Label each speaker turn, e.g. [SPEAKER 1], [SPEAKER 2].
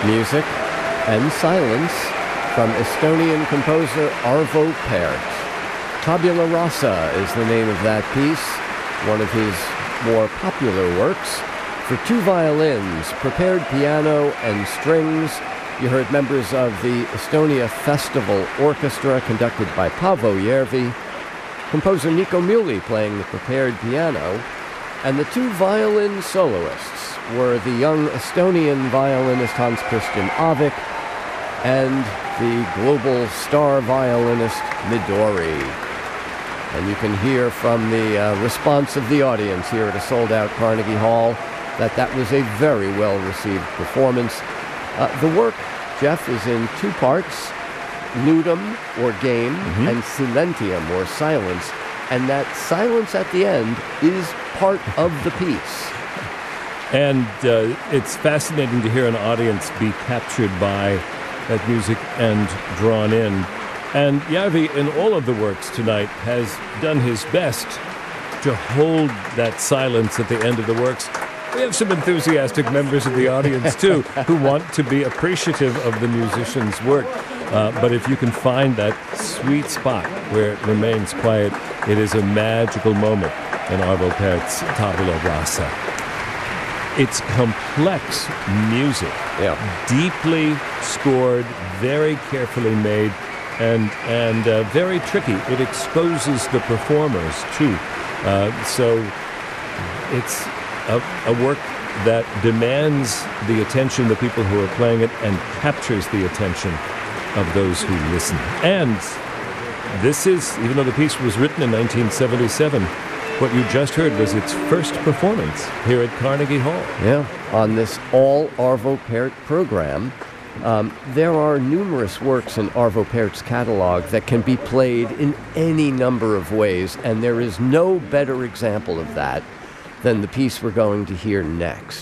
[SPEAKER 1] Music and silence from Estonian composer Arvo Pärt. Tabula Rasa is the name of that piece, one of his more popular works. For two violins, prepared piano and strings. You heard members of the Estonia Festival Orchestra conducted by Paavo Järvi, composer Nico Muhly playing the prepared piano, and the two violin soloists were the young Estonian violinist Hans Christian Avik and the global star violinist Midori. And you can hear from the response of the audience here at a sold-out Carnegie Hall that was a very well-received performance. The work, Jeff, is in two parts, ludum, or game, and silentium, or silence. And that silence at the end is part of the piece.
[SPEAKER 2] And it's fascinating to hear an audience be captured by that music and drawn in. And Järvi, in all of the works tonight, has done his best to hold that silence at the end of the works. We have some enthusiastic members of the audience, too, who want to be appreciative of the musician's work. But if you can find that sweet spot where it remains quiet, it is a magical moment in Arvo Pärt's Tabula Rasa. It's complex music, deeply scored, very carefully made, and very tricky. It exposes the performers, too. So it's a work that demands the attention of the people who are playing it and captures the attention of those who listen. And this is, even though the piece was written in 1977, what you just heard was its first performance here at Carnegie Hall.
[SPEAKER 1] Yeah, on this all Arvo Pärt program. There are numerous works in Arvo Pärt's catalog that can be played in any number of ways, and there is no better example of that than the piece we're going to hear next.